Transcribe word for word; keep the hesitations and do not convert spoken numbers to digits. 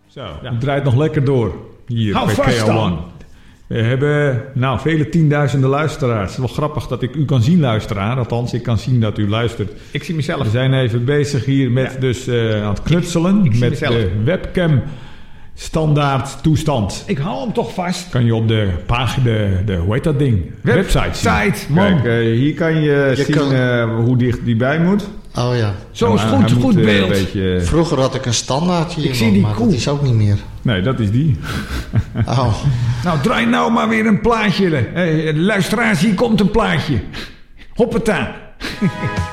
Zo, ja. Het draait nog lekker door hier Hou bij vast K L one. We hebben nou, vele tienduizenden luisteraars. Het is wel grappig dat ik u kan zien, luisteraar. Althans, ik kan zien dat u luistert. Ik zie mezelf. We zijn even bezig hier met ja. dus uh, aan het knutselen. Ik, ik met mezelf. de webcam standaard toestand. Ik hou hem toch vast. Kan je op de pagina, de, de, hoe heet dat ding? Web- Website zien. Site, man. Kijk, uh, hier kan je, je zien kan... Uh, hoe dicht die bij moet. Oh ja. Zo is goed, goed moet, beeld. Uh, beetje... Vroeger had ik een standaardje. Ik zie die maar koe. dat is ook niet meer. Nee, dat is die. Oh. Nou, draai nou maar weer een plaatje. Hey, luisteraars, hier komt een plaatje. Hoppata.